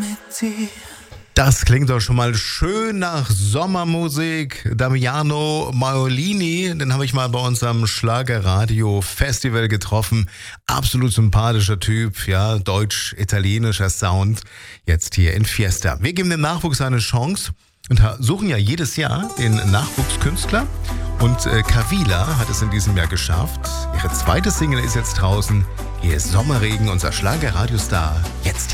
Das klingt doch schon mal schön nach Sommermusik. Damiano Maiolini, den habe ich mal bei unserem Schlagerradio-Festival getroffen. Absolut sympathischer Typ, ja, deutsch-italienischer Sound. Jetzt hier in Fiesta. Wir geben dem Nachwuchs eine Chance und suchen ja jedes Jahr den Nachwuchskünstler. Und Kavila hat es in diesem Jahr geschafft. Ihre zweite Single ist jetzt draußen. Hier ist Sommerregen, unser Schlagerradiostar. Jetzt